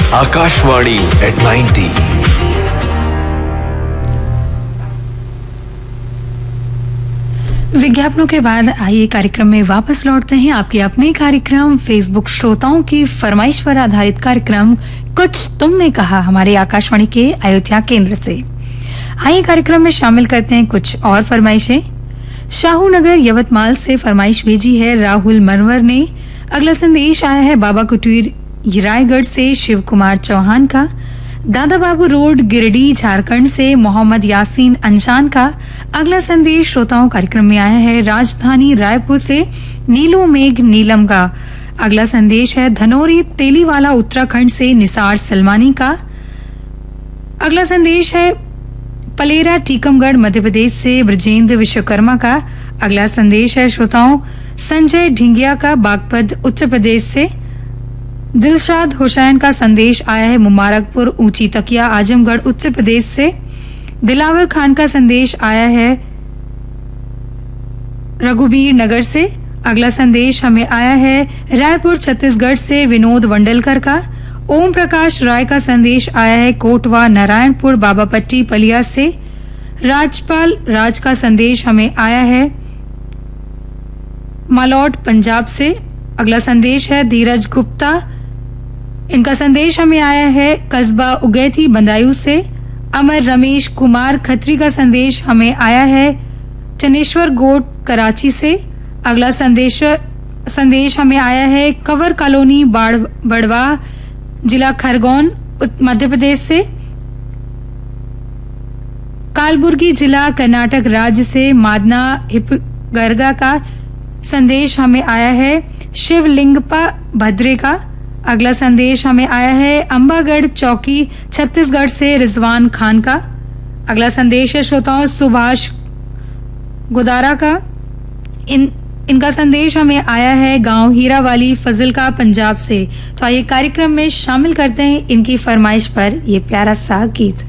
Akashvani at 90। विज्ञापनों के बाद आइए कार्यक्रम में वापस लौटते हैं। आपके अपने कार्यक्रम फेसबुक श्रोताओं की फरमाइश पर आधारित कार्यक्रम कुछ तुमने कहा, हमारे आकाशवाणी के अयोध्या केंद्र से। आइए कार्यक्रम में शामिल करते हैं कुछ और फरमाइशें। शाहूनगर यवतमाल से फरमाइश भेजी है राहुल मनवर ने। अगला संदेश आया है बाबा कुटीर रायगढ़ से शिव कुमार चौहान का। दादा बाबू रोड गिरिडीह झारखंड से मोहम्मद यासीन अंशान का। अगला संदेश श्रोताओं कार्यक्रम में आया है राजधानी रायपुर से नीलू मेघ नीलम का। अगला संदेश है धनौरी तेलीवाला उत्तराखंड से निसार सलमानी का। अगला संदेश है पलेरा टीकमगढ़ मध्य प्रदेश से ब्रजेंद्र विश्वकर्मा का। अगला संदेश है श्रोताओं संजय ढिंगिया का बागपत उत्तर प्रदेश से। दिलशाद हुसैन का संदेश आया है मुबारकपुर ऊंची तकिया आजमगढ़ उत्तर प्रदेश से। दिलावर खान का संदेश आया है रघुबीर नगर से। अगला संदेश हमें आया है रायपुर छत्तीसगढ़ से विनोद वंडलकर का। ओम प्रकाश राय का संदेश आया है कोटवा नारायणपुर बाबापट्टी पलिया से। राजपाल राज का संदेश हमें आया है मालौट पंजाब से। अगला संदेश है धीरज गुप्ता, इनका संदेश हमें आया है कस्बा उगैथी बंदायूं से। अमर रमेश कुमार खत्री का संदेश हमें आया है चनेश्वर गोट कराची से। अगला संदेश हमें आया है कंवर कॉलोनी बड़वा जिला खरगोन मध्य प्रदेश से। कालबुर्गी जिला कर्नाटक राज्य से मादना हिपगरगा का संदेश हमें आया है शिवलिंगपा भद्रे का। अगला संदेश हमें आया है अंबागढ़ चौकी छत्तीसगढ़ से रिजवान खान का। अगला संदेश है श्रोताओं सुभाष गुदारा का। इनका संदेश हमें आया है गांव हीरावाली फजल का पंजाब से। तो आइए कार्यक्रम में शामिल करते हैं इनकी फरमाइश पर ये प्यारा सा गीत।